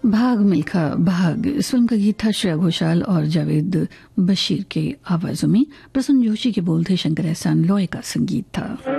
भाग मिल्खा भाग इस फिल्म का गीत था श्रेया घोषाल और जावेद बशीर के आवाजों में। प्रसून जोशी के बोल थे, शंकर एहसान लॉय का संगीत था।